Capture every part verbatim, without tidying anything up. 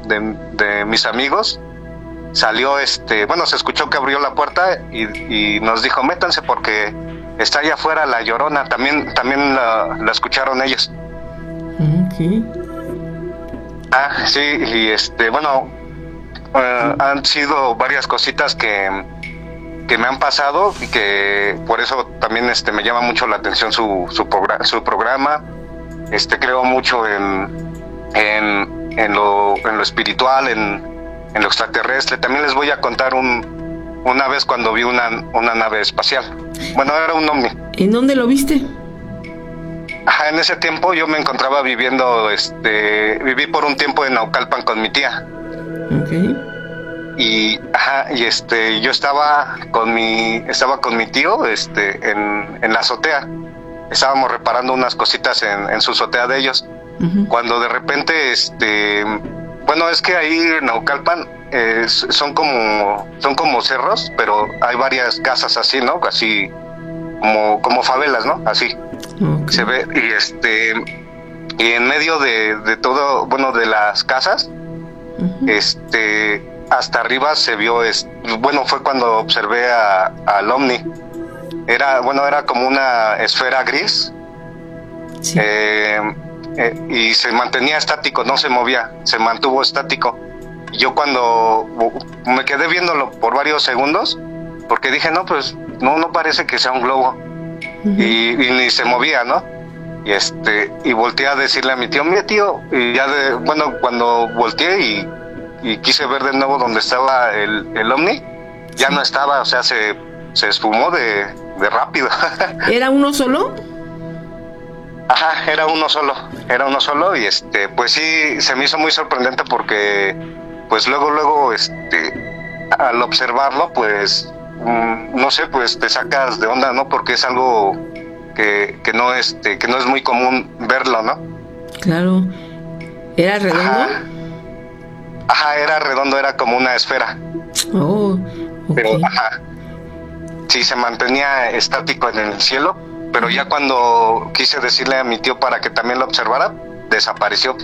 de, de mis amigos, salió, este, bueno, se escuchó que abrió la puerta y, y nos dijo, métanse porque está allá afuera la Llorona. También, también la, la escucharon ellos. Okay. Ah, sí, y este, bueno, uh, han sido varias cositas que, que me han pasado y que por eso también este, me llama mucho la atención su, su, progr- su programa. Este, creo mucho en, en, en, lo, en lo espiritual, en, en lo extraterrestre. También les voy a contar un, una vez cuando vi una, una nave espacial. Bueno, era un ovni. ¿En dónde lo viste? Ajá, en ese tiempo yo me encontraba viviendo, este, viví por un tiempo en Naucalpan con mi tía. Okay. Y, ajá, y este, yo estaba con mi, estaba con mi tío, este, en, en la azotea. Estábamos reparando unas cositas en, en su azotea de ellos. Uh-huh. Cuando de repente, este, bueno, es que ahí en Naucalpan eh, son como, son como cerros, pero hay varias casas así, ¿no? Así como, como favelas, ¿no? Así. Okay. Se ve, y este, y en medio de, de todo, bueno, de las casas, uh-huh. este, hasta arriba se vio, es, bueno, fue cuando observé a, al ovni. Era, bueno, era como una esfera gris. Sí. eh, eh, y se mantenía estático, no se movía, se mantuvo estático. Y yo cuando me quedé viéndolo por varios segundos, porque dije, no, pues no, no parece que sea un globo. Uh-huh. y, y ni se movía, ¿no? Y este, y volteé a decirle a mi tío, mira tío, y ya de, bueno, cuando volteé y, y quise ver de nuevo donde estaba el, el ovni, ya sí. No estaba, o sea, se, se esfumó de, de rápido. ¿Era uno solo? Ajá, era uno solo, era uno solo, y este, pues sí, se me hizo muy sorprendente porque, pues luego, luego, este, al observarlo, pues, no sé, pues te sacas de onda, ¿no? Porque es algo que, que no este, que no es muy común verlo, ¿no? Claro. ¿Era redondo? Ajá, ajá era redondo, era como una esfera. Oh, okay. Pero, ajá, sí, se mantenía estático en el cielo, pero ya cuando quise decirle a mi tío para que también lo observara, desapareció.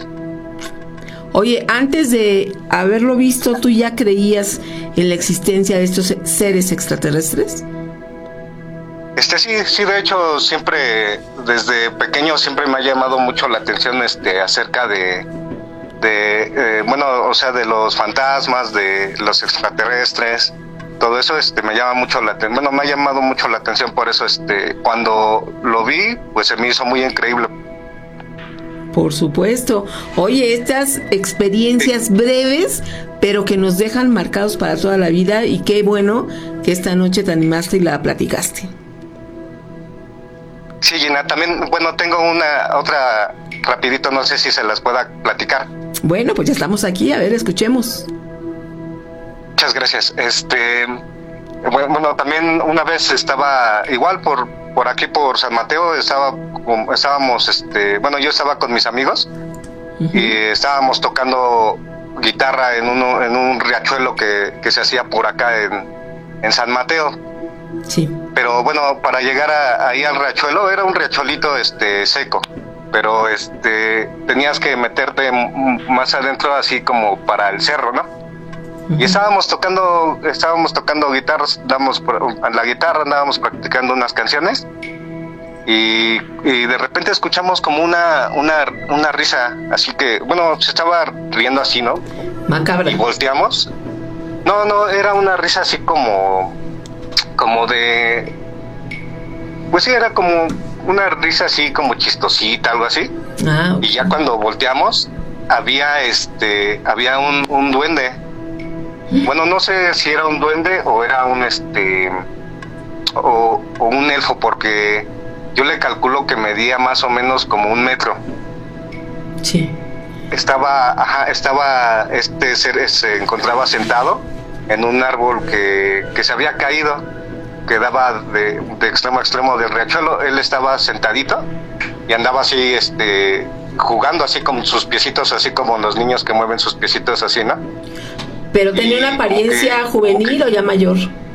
Oye, antes de haberlo visto, ¿tú ya creías en la existencia de estos seres extraterrestres? Este sí, sí, de hecho, siempre, desde pequeño, siempre me ha llamado mucho la atención este, acerca de, de eh, bueno, o sea, de los fantasmas, de los extraterrestres, todo eso este, me llama mucho la atención, bueno, me ha llamado mucho la atención, por eso este, cuando lo vi, pues se me hizo muy increíble. Por supuesto. Oye, estas experiencias sí. breves, pero que nos dejan marcados para toda la vida, y qué bueno que esta noche te animaste y la platicaste. Sí, Gina, también, bueno, tengo una otra rapidito, no sé si se las pueda platicar. Bueno, pues ya estamos aquí, a ver, escuchemos. Muchas gracias. Este, bueno, también una vez estaba igual por por aquí por San Mateo, estaba estábamos este, bueno, yo estaba con mis amigos uh-huh. y estábamos tocando guitarra en uno en un riachuelo que, que se hacía por acá en, en San Mateo. Sí. Pero bueno, para llegar a, ahí al riachuelo era un riachuelito este seco, pero este tenías que meterte m- más adentro así como para el cerro, ¿no? Uh-huh. Y estábamos tocando, estábamos tocando guitarras, damos a la guitarra, andábamos practicando unas canciones y, y de repente escuchamos como una, una, una risa, así que, bueno, se estaba riendo así, ¿no? Macabra. Y volteamos. No, no, era una risa así como, como de, pues sí, era como una risa así como chistosita, algo así. Ah, okay. Y ya cuando volteamos, había este, había un, un duende. Bueno, no sé si era un duende o era un este o, o un elfo, porque yo le calculo que medía más o menos como un metro. Sí. Estaba, ajá, estaba este ser se encontraba sentado en un árbol que, que se había caído, que daba de, de extremo a extremo del riachuelo. Él estaba sentadito y andaba así, este, jugando así con sus piecitos, así como los niños que mueven sus piecitos así, ¿no? ¿Pero tenía una apariencia okay, juvenil okay. o ya mayor?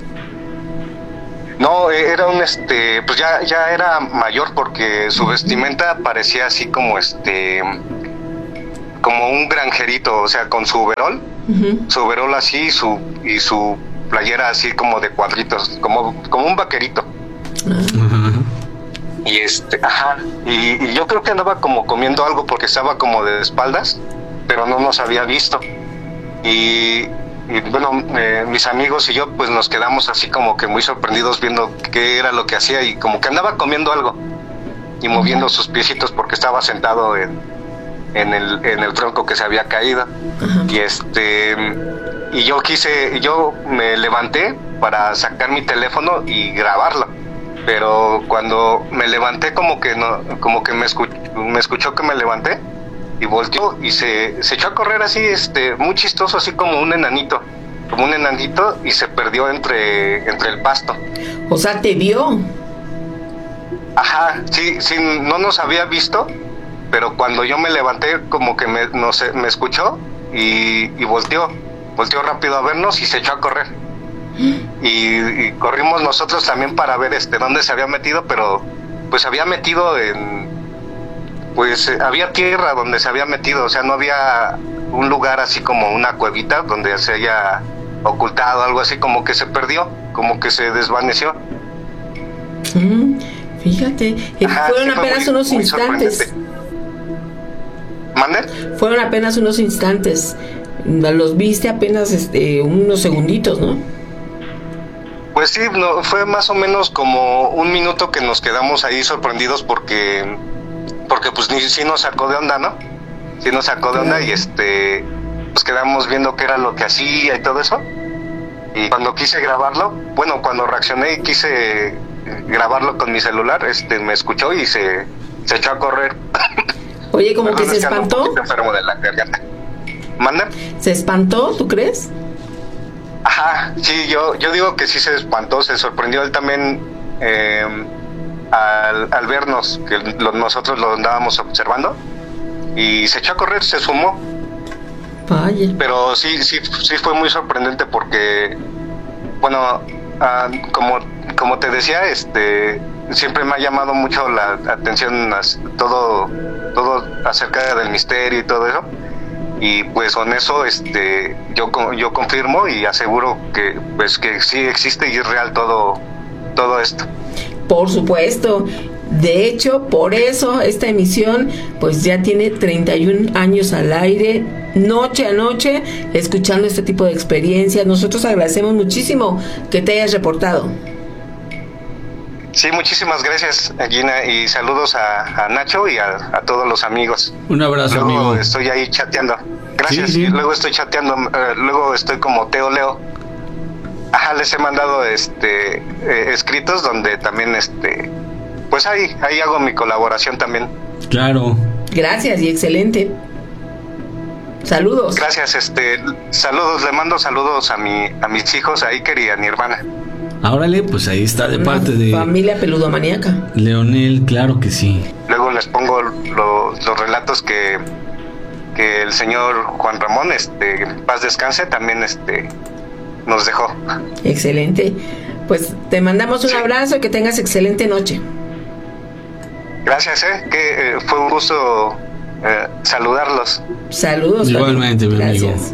No, era un este, pues ya, ya era mayor, porque su vestimenta parecía así como este, como un granjerito, o sea, con su overol, uh-huh. su overol así su, y su playera así como de cuadritos, como, como un vaquerito. Uh-huh. Y este, ajá, y, y yo creo que andaba como comiendo algo porque estaba como de espaldas, pero no nos había visto. Y, y bueno, eh, mis amigos y yo pues nos quedamos así como que muy sorprendidos viendo qué era lo que hacía, y como que andaba comiendo algo y moviendo sus piecitos porque estaba sentado en, en el en el tronco que se había caído. Uh-huh. Y este y yo quise, yo me levanté para sacar mi teléfono y grabarlo, pero cuando me levanté como que no, como que me escuchó, me escuchó que me levanté y volteó y se, se echó a correr así, este, muy chistoso, así como un enanito, como un enanito, y se perdió entre, entre el pasto. O sea, ¿te vio? Ajá, sí, sí, no nos había visto, pero cuando yo me levanté como que me, no sé, me escuchó y, y volteó, volteó rápido a vernos y se echó a correr. Y, y corrimos nosotros también para ver este dónde se había metido, pero pues se había metido en, pues eh, había tierra donde se había metido, o sea, no había un lugar así como una cuevita donde se haya ocultado, algo así, como que se perdió, como que se desvaneció. Mm, fíjate, Ajá, fueron sí, apenas muy, unos muy instantes. ¿Mande? Fueron apenas unos instantes, los viste apenas este, unos segunditos, ¿no? Pues sí, no, fue más o menos como un minuto que nos quedamos ahí sorprendidos porque, porque pues ni, sí nos sacó de onda, ¿no? Sí nos sacó de onda y este, nos quedamos viendo qué era lo que hacía y todo eso. Y cuando quise grabarlo, bueno, cuando reaccioné y quise grabarlo con mi celular, este, me escuchó y se, se echó a correr. Oye, como que se espantó. Un enfermo de la garganta. ¿Manda? ¿Se espantó, tú crees? Ajá, sí, yo yo digo que sí se espantó, se sorprendió él también eh, al, al vernos, que lo, nosotros lo andábamos observando, y se echó a correr, se sumó. Vaya. Pero sí, sí, sí fue muy sorprendente porque, bueno, ah, como como te decía, este, siempre me ha llamado mucho la atención todo todo acerca del misterio y todo eso. Y pues con eso este yo yo confirmo y aseguro que pues que sí existe y es real todo todo esto. Por supuesto. De hecho, por eso esta emisión pues ya tiene treinta y un años al aire, noche a noche, escuchando este tipo de experiencias. Nosotros agradecemos muchísimo que te hayas reportado. Sí, muchísimas gracias, Gina, y saludos a, a Nacho y a, a todos los amigos. Un abrazo, luego amigo. Estoy ahí chateando. Gracias. Sí, sí. Y luego estoy chateando, uh, luego estoy como Teo Leo. Ajá, les he mandado este eh, escritos donde también este pues ahí ahí hago mi colaboración también. Claro. Gracias y excelente. Saludos. Gracias, este saludos, le mando saludos a mi a mis hijos, a Iker y a mi hermana. Órale, pues ahí está de Una parte de familia peludomaníaca. Leonel, claro que sí. Luego les pongo los, los relatos que que el señor Juan Ramón, este, en paz descanse, también este nos dejó. Excelente. Pues te mandamos un sí. abrazo y que tengas excelente noche. Gracias, eh, que eh, fue un gusto eh, saludarlos. Saludos. Igualmente, mi amigo. Gracias.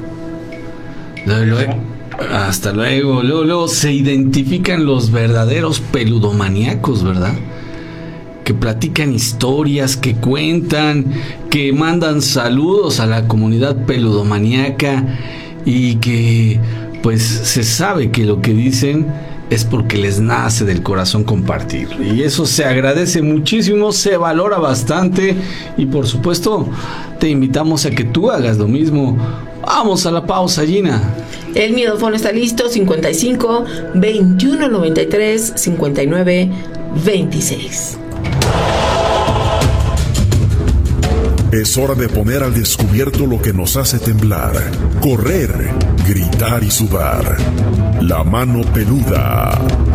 Luego, hasta luego. Luego, luego se identifican los verdaderos peludomaníacos, ¿verdad? Que platican historias, que cuentan, que mandan saludos a la comunidad peludomaníaca y que pues se sabe que lo que dicen es porque les nace del corazón compartirlo, y eso se agradece muchísimo, se valora bastante, y por supuesto te invitamos a que tú hagas lo mismo. Vamos a la pausa, Gina. El micrófono está listo. Cincuenta y cinco, veintiuno noventa y tres, cincuenta y nueve, veintiséis. Es hora de poner al descubierto lo que nos hace temblar, correr, gritar y sudar. La mano peluda.